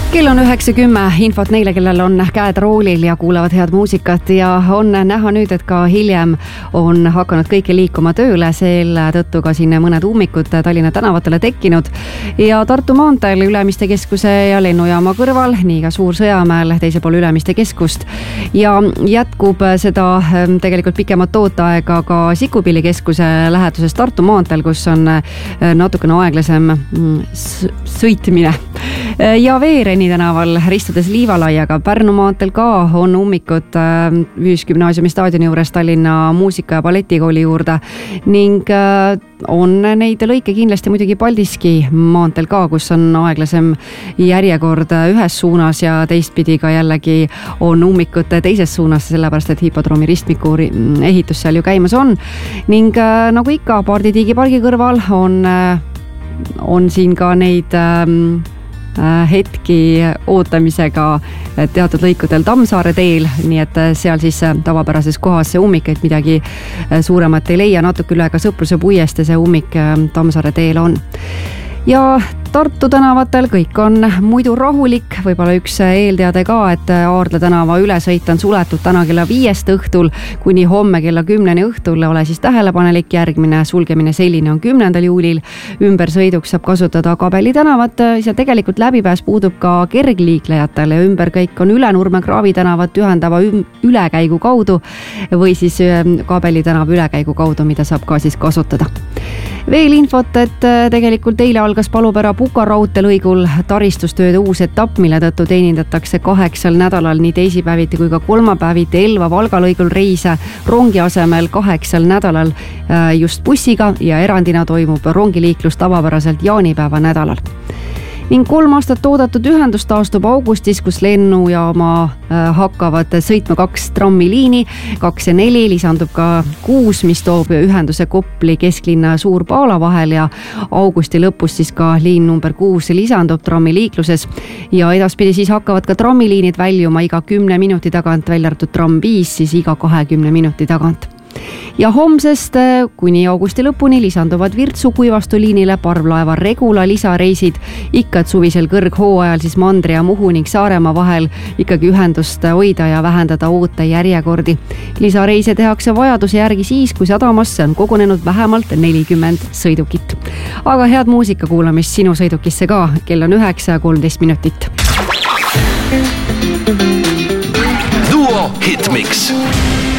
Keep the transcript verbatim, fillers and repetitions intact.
Kell on üheksa kümme, infot neile, kellel on käed roolil ja kuulavad head muusikat ja on näha nüüd, et ka hiljem on hakanud kõike liikuma tööle, selle tõttu ka siin mõned ummikud Tallinna tänavatele tekkinud ja Tartu maanteel Ülemiste keskuse ja lennujaama kõrval, nii ka Suur-Sõjamäel teisel pool Ülemiste keskust ja jätkub seda tegelikult pikemat tooteaega ka Sikupilli keskuse läheduses Tartu maanteel, kus on natukene aeglasem sõitmine ja Veereni tänaval ristudes Liivalaiaga. Pärnu maanteel ka on ummikud Ühisgümnaasiumi staadioni juures Tallinna muusika- ja balletikooli juurde ning on neid lõike kindlasti muidugi Paldiski maanteel ka, kus on aeglasem järjekord ühes suunas ja teistpidi ka jällegi on ummikud teises suunas, sellepärast et hipodroomi ristmiku ehitus seal ju käimas on ning nagu ikka Paardi digipargi kõrval on, on siin ka neid hetki ootamisega teatud lõikudel Tammsaare teel, nii et seal siis tavapärases kohas see ummik, et midagi suuremat ei leia, natuke üle ka Sõpruse puiestee see ummik Tammsaare teel on. Ja Tartu tänavatel kõik on muidu rahulik, võib-olla üks eelteade ka, et Aardla tänava ülesõit on suletud täna kella viiest õhtul kuni homme kella kümneni õhtul, ole siis tähelepanelik, järgmine sulgemine selline on kümnendal juulil, ümbersõiduks saab kasutada Kabeli tänavat, seal tegelikult läbipääs puudub ka kergliiklejatel ja ümberkäik on Ülenurme Kraavi tänavat ühendava ülekäigu kaudu või siis Kabeli tänava ülekäigu kaudu, mida saab ka siis kasutada. Veel infot, et tegelikult eile algas Palupera Puka raudteelõigul taristustööde uus etapp, mille tõttu teenindatakse kaheksal nädalal nii teisipäeviti kui ka kolmapäeviti Elva Valga lõigul reise rongi asemel kaheksal nädalal just bussiga ja erandina toimub rongiliiklus tavapäraselt jaanipäeva nädalal. Ning kolm aastat oodatud ühendus taastub augustis, kus lennujaama hakkavad sõitma kaks trammiliini, kaks ja neli, lisandub ka kuus, mis toob ühenduse Kopli kesklinna Suur-Paala vahel ja augusti lõpus siis ka liin number kuus lisandub trammiliikluses ja edaspidi siis hakkavad ka trammiliinid väljuma iga kümne minuti tagant, välja arvatud tramm viis, siis iga kahekümne minuti tagant. Ja homsest kuni augusti lõpuni lisanduvad Virtsu kuivastuliinile parvlaeva Regula lisareisid, ikka et suvisel kõrghooajal siis Mandri ja Muhu ning Saaremaa vahel ikkagi ühendust hoida ja vähendada oote järjekordi. Lisareise tehakse vajaduse järgi siis, kui sadamasse on kogunenud vähemalt nelikümmend sõidukit. Aga head muusika kuulamist sinu sõidukisse ka, kell on üheksa ja kolmteist minutit. Duo Hitmix.